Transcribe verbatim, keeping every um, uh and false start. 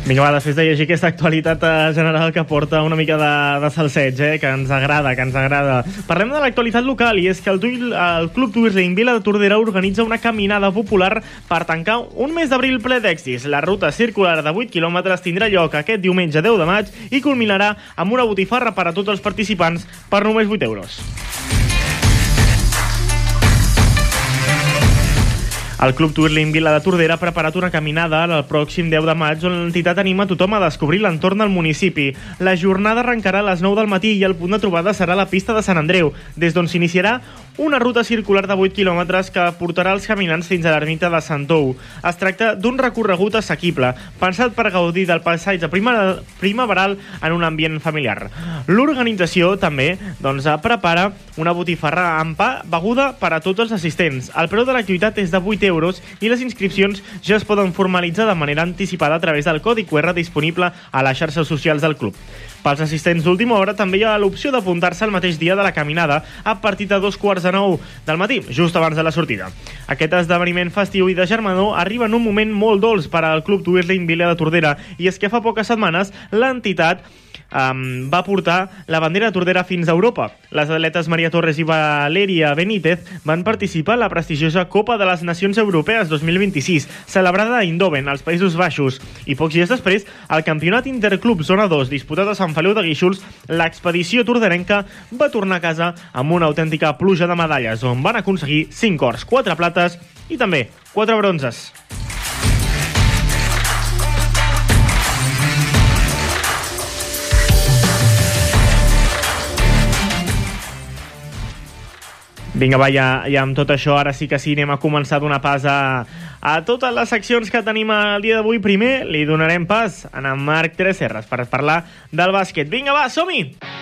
Vinga, va, després de llegir aquesta actualitat general que porta una mica de, de salseig, eh, que ens agrada, que ens agrada. Parlem de l'actualitat local, i és que el, el Club Twirling Vila de Tordera organitza una caminada popular per tancar un mes d'abril ple d'èxits. La ruta circular de vuit quilòmetres tindrà lloc aquest diumenge deu de maig i culminarà amb una botifarra per a tots els participants per només vuit euros. El Club Twirling Vila de Tordera ha preparat una caminada el pròxim deu de maig on l'entitat anima a tothom a descobrir l'entorn del municipi. La jornada arrencarà a les nou del matí i el punt de trobada serà la pista de Sant Andreu, des d'on s'iniciarà una ruta circular de vuit quilòmetres que portarà els caminants fins a l'ermita de Sant Tou. Es tracta d'un recorregut assequible, pensat per gaudir del paisatge primaveral en un ambient familiar. L'organització també doncs, prepara una botifarra amb pa beguda per a tots els assistents. El preu de l'activitat és de vuit euros i les inscripcions ja es poden formalitzar de manera anticipada a través del codi Q R disponible a les xarxes socials del club. Pels assistents d'última hora també hi ha l'opció d'apuntar-se el mateix dia de la caminada a partir de dos quarts de nou del matí, just abans de la sortida. Aquest esdeveniment festiu i de germanor arriba en un moment molt dolç per al Club Twirling Vila de Tordera, i és que fa poques setmanes l'entitat Um, va portar la bandera de Tordera fins a Europa. Les atletes Maria Torres i Valeria Benítez van participar a la prestigiosa Copa de les Nacions Europees dos mil vint-i-sis, celebrada a Eindhoven, als Països Baixos, i pocs dies després, al Campionat Interclub Zona dos, disputat a Sant Feliu de Guíxols, l'expedició torderenca va tornar a casa amb una autèntica pluja de medalles, on van aconseguir cinc ors, quatre plates i també quatre bronzes. Vinga, va, ja, ja amb tot això, ara sí que sí, anem a començar a donar pas a, a totes les seccions que tenim el dia d'avui. Primer li donarem pas a en Marc Tresserras per parlar del bàsquet. Vinga, va, som-hi!